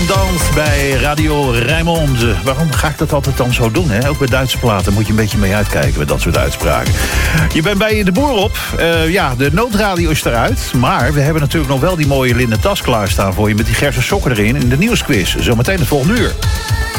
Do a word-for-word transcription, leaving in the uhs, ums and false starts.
Dans bij Radio Rijnmond. Waarom ga ik dat altijd dan zo doen? Hè? Ook bij Duitse platen moet je een beetje mee uitkijken met dat soort uitspraken. Je bent bij de boer op. Uh, ja, de noodradio is eruit. Maar we hebben natuurlijk nog wel die mooie linnen tas klaarstaan voor je met die Gerse sokken erin in de nieuwsquiz. Zometeen het volgende uur.